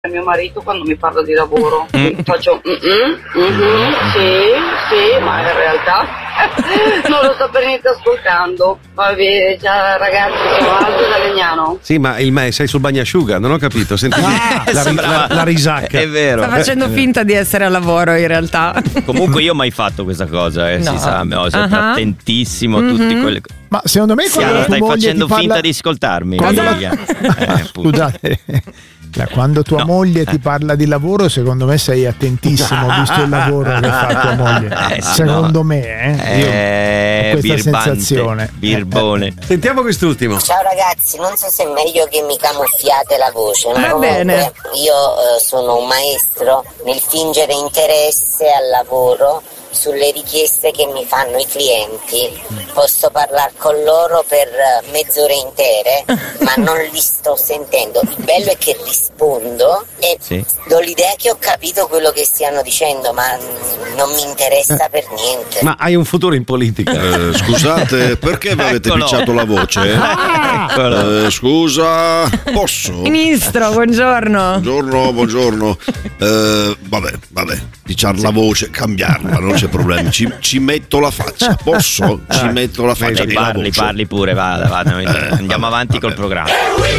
mio marito quando mi parla di lavoro. Faccio sì, ma in realtà non lo sto per niente ascoltando. Vabbè, già ragazzi, sono Aldo da Legnano. Sì, ma sei sul bagnasciuga, non ho capito. Senti la risacca. È vero. Sta facendo finta di essere a lavoro in realtà. Comunque io ho mai fatto questa cosa, No. si sa, sempre attentissimo a tutte quelle cose. Ma secondo me quando Stai tua moglie facendo ti parla... finta di ascoltarmi. Quando Emilia. Scusate, quando tua moglie ti parla di lavoro, secondo me sei attentissimo, visto il lavoro che fa tua moglie. Secondo me, io ho questa sensazione. Birbone. Sentiamo quest'ultimo. Ciao ragazzi, non so se è meglio che mi camuffiate la voce, ma Va comunque bene. io sono un maestro nel fingere interesse al lavoro sulle richieste che mi fanno i clienti. Posso parlare con loro per mezz'ore intere, ma non li sto sentendo. Il bello è che rispondo e do l'idea che ho capito quello che stiano dicendo, ma non mi interessa per niente. Ma hai un futuro in politica? Scusate, perché mi avete picciato la voce? Scusa, posso? Ministro, buongiorno. Buongiorno. Vabbè, picciare la voce, cambiarla, non c'è problema. Ci metto la faccia, posso? Ci metto la faccia. Parli pure, vada. Andiamo avanti col programma.